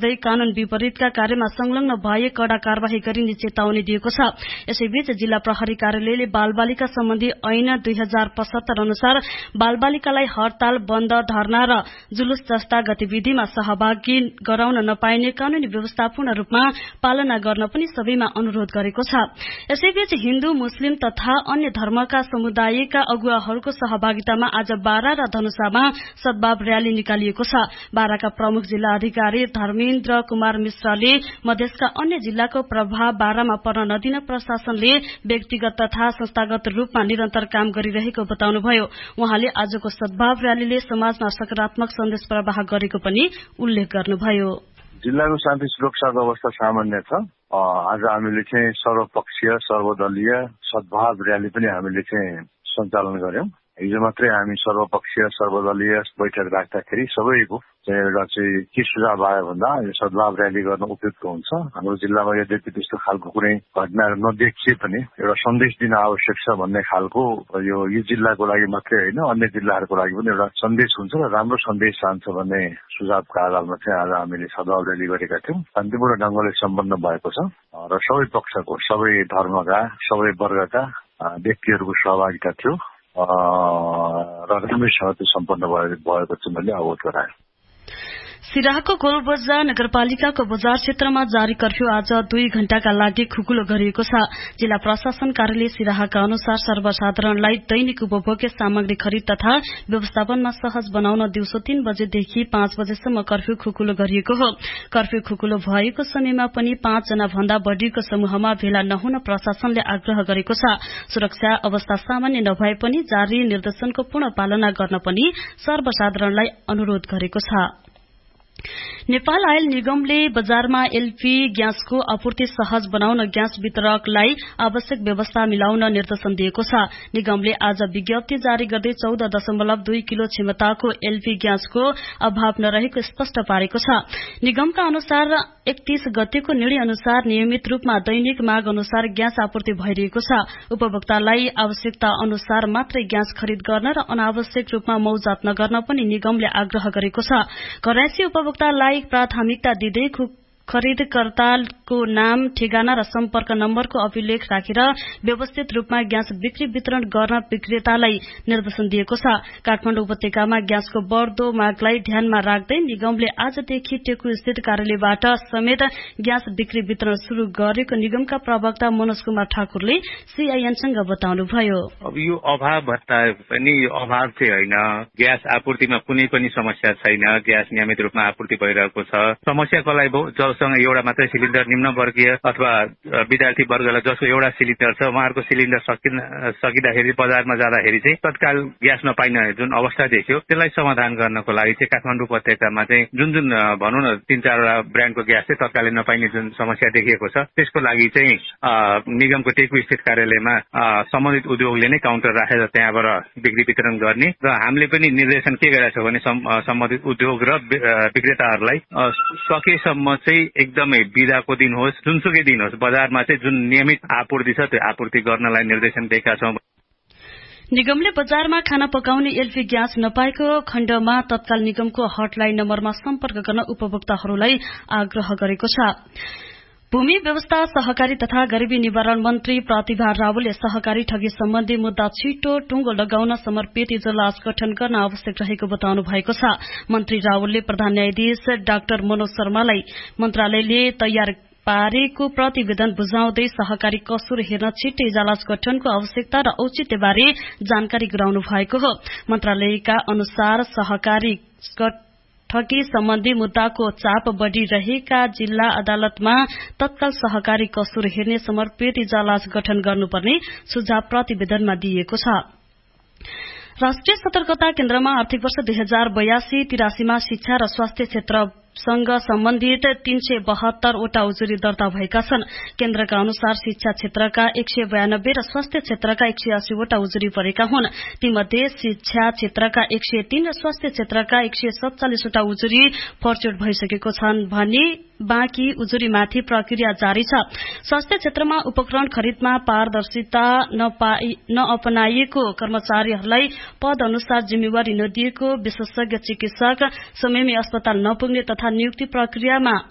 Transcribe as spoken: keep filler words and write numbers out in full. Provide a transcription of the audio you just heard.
गर्दै कानून विपरीतका कार्यमा संलग्न भए कड़ा कार्यवाही गरिने चेतावनी दिएको छ। यसैबीच जिल्ला प्रहरी कार्यालयले बालबालिका सम्बन्धी ऐन दुई हजार पचहत्तर अनुसार बालबालिकालाई हड़ताल, बन्द, धरना र जुलुस जस्ता गतिविधिमा सहभागी गराउन नपाइने कानूनी व्यवस्था पूर्ण रूपमा पालना गर्न पनि सबैमा अनुरोध गरेको छ। यसैबीच हिन्दू, मुस्लिम तथा अन्य धर्मका समुदायका अगुवाहरूको सहभागितामा आज बारा र धनुषामा सद्भाव रयाली निकालिएको छ। बाराका प्रमुख जिल्ला अधिकारी धर्मेन्द्र कुमार मिश्रले मधेसका अन्य जिल्लाको प्रभाव बारामा पर्न नदिन प्रशासनले व्यक्तिगत तथा संस्थागत रूपमा निरन्तर काम गरिरहेको बताउनुभयो। उहाँले आजको सद्भाव रयालीले समाजमा सकारात्मक सन्देश प्रवाह गरेको पनि उल्लेख गर्नुभयो। जिल्लाको शान्ति सुरक्षाको अवस्था सामान्य छ। आज हामीले चाहिँ सर्वपक्षीय सर्वदलीय सद्भाव रयाली पनि हामीले चाहिँ सञ्चालन गर्यौं। हिजो मात्रै हामी सर्वपक्षीय सर्वदलीय बैठक राख्दाखेरि सबैको चाहिँ एउटा चाहिँ के सुझाव आयो भन्दा यो सद्भाव रयाली गर्न उपयुक्त हुन्छ। हाम्रो जिल्लामा यद्यपि त्यस्तो खालको कुनै घटनाहरू नदेखिए पनि एउटा सन्देश दिन आवश्यक छ भन्ने खालको यो यो जिल्लाको लागि मात्रै होइन अन्य जिल्लाहरूको लागि पनि एउटा सन्देश हुन्छ र राम्रो सन्देश जान्छ भन्ने सुझावका आधारमा चाहिँ आज हामीले सद्भाव रयाली गरेका थियौं। शान्तिपूर्ण ढंगले सम्पन्न भएको छ र सबै पक्षको सबै धर्मका सबै वर्गका व्यक्तिहरूको सहभागिता थियो र राम्रैसँग त्यो सम्पन्न भएको छ मैले अवगत गराएँ। सिराहाको गोलबजार नगरपालिकाको बजार क्षेत्रमा जारी कर्फ्यू आज दुई घण्टाका लागि खुकुलो गरिएको छ। जिल्ला प्रशासन कार्यालय सिराहाका अनुसार सर्वसाधारणलाई दैनिक उपभोग्य सामग्री खरिद तथा व्यवस्थापनमा सहज बनाउन दिउँसो तीन बजेदेखि पाँच बजेसम्म कर्फ्यू खुकुलो गरिएको हो। कर्फ्यू खुकुलो भएको समयमा पनि पाँच जना भन्दा बढ़ीको समूहमा भेला नहुन प्रशासनले आग्रह गरेको छ। सुरक्षा अवस्था सामान्य नभए पनि जारी निर्देशनको पूर्ण पालना गर्न पनि सर्वसाधारणलाई अनुरोध गरेको छ। नेपाल आयल निगमले बजारमा एलपी ग्यासको आपूर्ति सहज बनाउन ग्यास वितरकलाई आवश्यक व्यवस्था मिलाउन निर्देशन दिएको छ। निगमले आज विज्ञप्ति जारी गर्दै चौध दशमलव दुई किलो क्षमताको एलपी ग्यासको अभाव नरहेको स्पष्ट पारेको छ। निगमका अनुसार एकतीस गतेको निर्णय अनुसार नियमित रूपमा दैनिक माग अनुसार ग्यास आपूर्ति भइरहेको छ। उपभोक्तालाई आवश्यकता अनुसार मात्रै ग्यास खरिद गर्न र अनावश्यक रूपमा मौजात नगर्न पनि निगमले आग्रह गरेको छ। घरैसी उपभोक्तालाई प्राथमिकता दिँदै खरिदकर्ताको नाम, ठेगाना र सम्पर्क नम्बरको अभिलेख राखेर व्यवस्थित रूपमा ग्यास बिक्री वितरण गर्न विक्रेतालाई निर्देशन दिएको छ। काठमाडौँ उपत्यकामा ग्यासको बढ़दो मागलाई ध्यानमा राख्दै निगमले आजदेखि टेकु स्थित कार्यालयबाट समेत ग्यास बिक्री वितरण शुरू गरेको निगमका प्रवक्ता मनोज कुमार ठाकुरले सीआईएनसँग बताउनुभयो। अब यो अभाव भत्ता पनि यो अभाव चाहिँ होइन, ग्यास आपूर्तिमा कुनै पनि समस्या छैन। ग्यास नियमित रूपमा आपूर्ति भइरहेको छ। समस्याको लागि जससँग एउटा मात्रै सिलिन्डर निम्न वर्गीय अथवा विद्यार्थी वर्गलाई जसको एउटा सिलिन्डर छ उहाँहरूको सिलिन्डर सकिँदाखेरि बजारमा जाँदाखेरि चाहिँ तत्काल ग्यास नपाइने जुन अवस्था देखियो त्यसलाई समाधान गर्नको लागि चाहिँ काठमाडौँ उपत्यकामा चाहिँ जुन जुन भनौँ न तीन चारवटा ब्रान्डको ग्यास चाहिँ तत्कालै नपाइने जुन समस्या देखिएको छ त्यसको लागि चाहिँ निगमको टेकु स्थित कार्यालयमा सम्बन्धित उद्योगले नै काउन्टर राखेर त्यहाँबाट बिक्री वितरण गर्ने र हामीले पनि निर्देशन के गरेका छौँ भने सम्बन्धित उद्योग र विक्रेताहरूलाई सकेसम्म चाहिँ एकदमै बिदाको दिन होस् जुनसुकै दिन होस् बजारमा चाहिँ जुन नियमित आपूर्ति छ त्यो आपूर्ति गर्नलाई निर्देशन दिएका छौँ। निगमले बजारमा खाना पकाउने एलपी ग्यास नपाएको खण्डमा तत्काल निगमको हटलाइन नम्बरमा सम्पर्क गर्न उपभोक्ताहरूलाई आग्रह गरेको छ। भूमि व्यवस्था सहकारी तथा गरीबी निवारण मन्त्री प्रतिभा रावलले सहकारी ठगी सम्बन्धी मुद्दा छिटो टुंगो लगाउन समर्पित इजलास गठन गर्न आवश्यक रहेको बताउनु भएको छ। मन्त्री रावलले प्रधान न्यायाधीश डाक्टर मनोज शर्मालाई मन्त्रालयले तयार पारेको प्रतिवेदन बुझाउँदै सहकारी कसुर हेर्न छिट्टै इजलास गठनको आवश्यकता र औचित्यबारे जानकारी गराउनु भएको हो। मन्त्रालयका अनुसार सहकारी ठगी सम्बन्धी मुद्दाको चाप बढ़िरहेका जिल्ला अदालतमा तत्काल सहकारी कसुर हेर्ने समर्पित इजलास गठन गर्नुपर्ने सुझाव प्रतिवेदनमा दिइएको छ। राष्ट्रिय सतर्कता केन्द्रमा आर्थिक वर्ष दुई हजार बयासी तिरासीमा शिक्षा र स्वास्थ्य क्षेत्रसँग सम्बन्धित तीन सय बहत्तरवटा उजुरी दर्ता भएका छन्। केन्द्रका अनुसार शिक्षा क्षेत्रका एक सय बयानब्बे र स्वास्थ्य क्षेत्रका एक सय अस्सीवटा उजुरी परेका हुन्। तीमध्ये शिक्षा क्षेत्रका एक सय तीन र स्वास्थ्य क्षेत्रका एक सय सत्तालिसवटा उजुरी फर्चोट भइसकेको छन् भने बाँकी उजुरीमाथि प्रक्रिया जारी छ। स्वास्थ्य क्षेत्रमा उपकरण खरिदमा पारदर्शिता नअपनाइएको, कर्मचारीहरूलाई पद अनुसार जिम्मेवारी नदिएको, विशेषज्ञ चिकित्सक समयमै अस्पताल नपुग्ने तथा नियुक्ति प्रक्रियामा